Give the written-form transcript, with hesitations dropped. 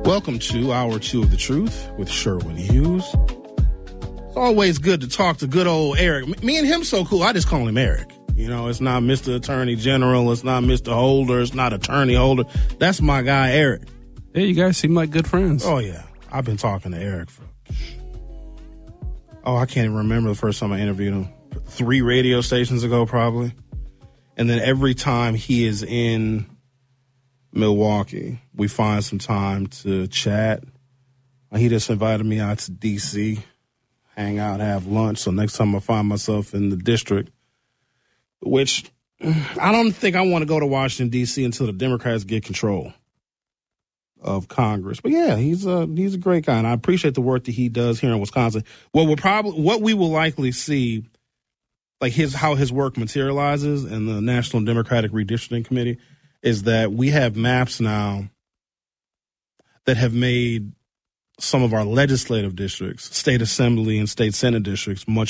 Welcome to Hour 2 of The Truth with Sherwin Hughes. It's always good to talk to good old Eric. Me and him so cool, I just call him Eric. You know, it's not Mr. Attorney General, it's not Mr. Holder, it's not Attorney Holder. That's my guy, Eric. Yeah, you guys seem like good friends. Oh, yeah. I've been talking to Eric for... I can't even remember the first time I interviewed him. 3 radio stations ago, probably. And then every time he is in Milwaukee, we find some time to chat. He just invited me out to D.C., hang out, have lunch. So next time I find myself in the district, which I don't think I want to go to Washington, D.C. until the Democrats get control of Congress. But yeah, he's a great guy, and I appreciate the work that he does here in Wisconsin. What we will likely see, like how his work materializes in the National Democratic Redistricting Committee, is that we have maps now that have made some of our legislative districts, state assembly and state senate districts, much